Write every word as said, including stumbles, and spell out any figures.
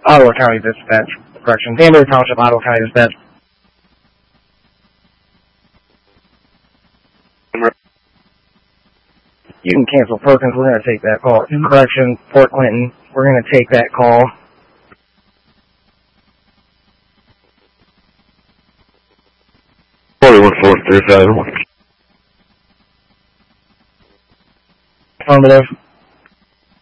Ottawa County Dispatch. Correction. Danbury Township, Ottawa County Dispatch. You can cancel Perkins. We're going to take that call. Correction. Fort Clinton. We're going to take that call. forty-one four three five. Affirmative.